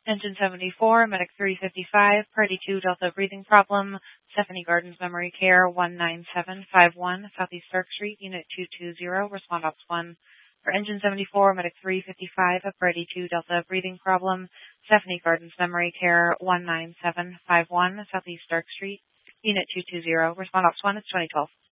Engine 74, Medic 355, Party 2, Delta breathing problem, Stephanie Gardens Memory Care, 19751, Southeast Stark Street, Unit 220, respond Ops 1. For Engine 74, Medic 355, Party 2, Delta breathing problem, Stephanie Gardens Memory Care, 19751, Southeast Stark Street, Unit 220, respond Ops 1, it's 2012.